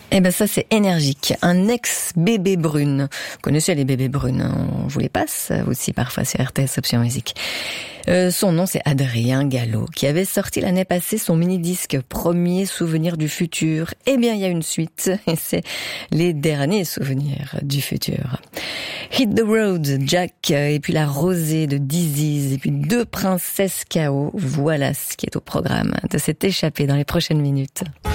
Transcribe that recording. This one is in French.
Eh ben ça c'est énergique, un ex-bébé brune. Vous connaissez les bébés brunes, hein, on vous les passe aussi parfois sur RTS Option Musique. Son nom c'est Adrien Gallo, qui avait sorti l'année passée son mini-disque Premier souvenir du futur. Eh bien il y a une suite, et c'est les derniers souvenirs du futur. Hit the Road, Jack, et puis La Rosée de Disease, et puis Deux princesses KO. Voilà ce qui est au programme de s'être échappé dans les prochaines minutes.